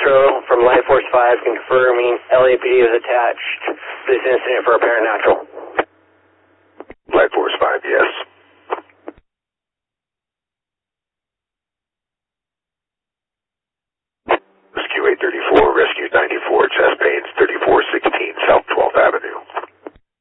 Nitro from Life Force 5 confirming LAPD is attached to this incident for apparent natural. Life Force 5, yes. Rescue 834.